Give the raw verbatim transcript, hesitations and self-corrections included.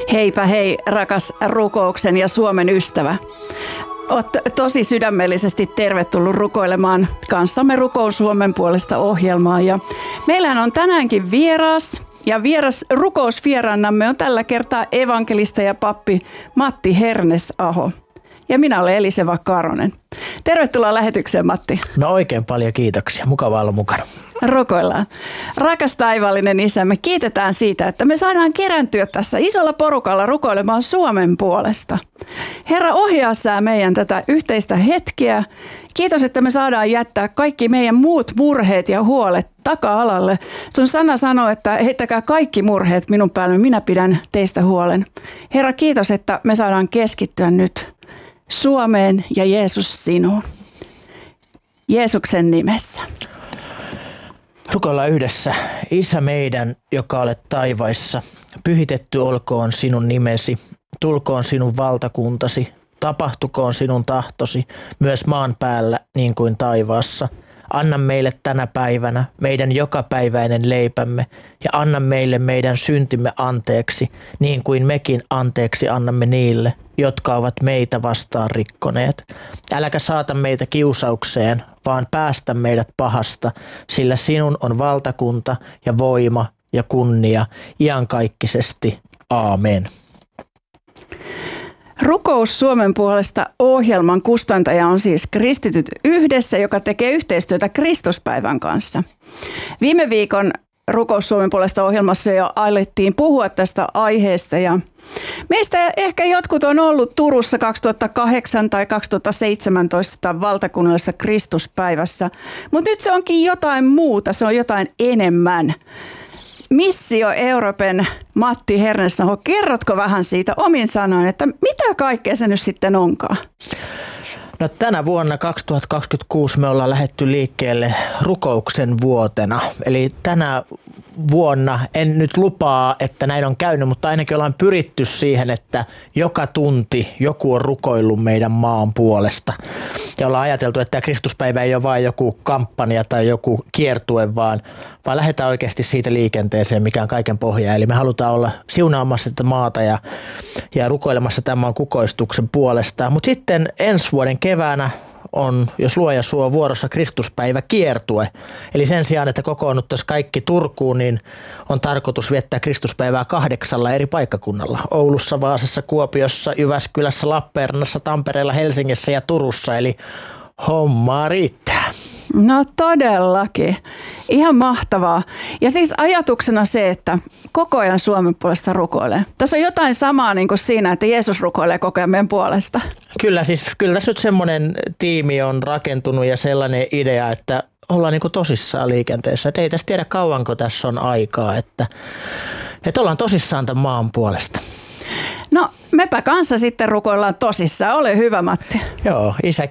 Heipä hei, rakas rukouksen ja Suomen ystävä. Olet tosi sydämellisesti tervetullut rukoilemaan kanssamme Rukous Suomen puolesta -ohjelmaa. Ja meillähän on tänäänkin vieras, ja vieras rukousvieraanamme on tällä kertaa evankelista ja pappi Matti Hernesaho. Ja minä olen Eliseva Karonen. Tervetuloa lähetykseen, Matti. No oikein paljon kiitoksia. Mukava olla mukana. Rukoillaan. Rakas taivaallinen Isä, me kiitetään siitä, että me saadaan kerääntyä tässä isolla porukalla rukoilemaan Suomen puolesta. Herra, ohjaa sä meidän tätä yhteistä hetkeä. Kiitos, että me saadaan jättää kaikki meidän muut murheet ja huolet taka-alalle. Sun sana sanoo, että heittäkää kaikki murheet minun päälle, minä pidän teistä huolen. Herra, kiitos, että me saadaan keskittyä nyt Suomeen ja Jeesus sinuun. Jeesuksen nimessä. Rukoillaan yhdessä. Isä meidän, joka olet taivaissa, pyhitetty olkoon sinun nimesi, tulkoon sinun valtakuntasi, tapahtukoon sinun tahtosi myös maan päällä niin kuin taivaassa. Anna meille tänä päivänä meidän jokapäiväinen leipämme ja anna meille meidän syntimme anteeksi, niin kuin mekin anteeksi annamme niille, jotka ovat meitä vastaan rikkoneet. Äläkä saata meitä kiusaukseen, vaan päästä meidät pahasta, sillä sinun on valtakunta ja voima ja kunnia iankaikkisesti. Aamen. Rukous Suomen puolesta -ohjelman kustantaja on siis Kristityt yhdessä, joka tekee yhteistyötä Kristuspäivän kanssa. Viime viikon Rukous Suomen puolesta -ohjelmassa jo alettiin puhua tästä aiheesta ja meistä ehkä jotkut on ollut Turussa kaksituhattakahdeksan tai kaksituhattaseitsemäntoista valtakunnallisessa Kristuspäivässä, mutta nyt se onkin jotain muuta, se on jotain enemmän. Missio Euroopen Matti Hernesaho, kerrotko vähän siitä omin sanoin, että mitä kaikkea se nyt sitten onkaan? No, tänä vuonna kaksituhattakaksikymmentäkuusi me ollaan lähdetty liikkeelle rukouksen vuotena. Eli tänä vuonna, en nyt lupaa, että näin on käynyt, mutta ainakin ollaan pyritty siihen, että joka tunti joku on rukoillut meidän maan puolesta. Ja ollaan ajateltu, että tämä Kristuspäivä ei ole vain joku kampanja tai joku kiertue, vaan, vaan lähdetään oikeasti siitä liikenteeseen, mikä on kaiken pohja. Eli me halutaan olla siunaamassa tätä maata ja, ja rukoilemassa tämän maan kukoistuksen puolesta. Mutta sitten ensi vuoden keväänä on, jos luoja suo, vuorossa Kristuspäivä kiertue. Eli sen sijaan, että kokoonnuttaisiin kaikki Turkuun, niin on tarkoitus viettää Kristuspäivää kahdeksalla eri paikkakunnalla. Oulussa, Vaasassa, Kuopiossa, Jyväskylässä, Lappeenrannassa, Tampereella, Helsingissä ja Turussa. Eli hommaa riittää. No todellakin. Ihan mahtavaa. Ja siis ajatuksena se, että koko ajan Suomen puolesta rukoilee. Tässä on jotain samaa niin kuin siinä, että Jeesus rukoilee koko ajan meidän puolesta. Kyllä, siis kyllä tässä nyt semmoinen tiimi on rakentunut ja sellainen idea, että ollaan niin kuin tosissaan liikenteessä. Että ei tässä tiedä kauanko tässä on aikaa, että, että ollaan tosissaan tämän maan puolesta. No mepä kanssa sitten rukoillaan tosissaan. Ole hyvä, Matti. Joo, Isä,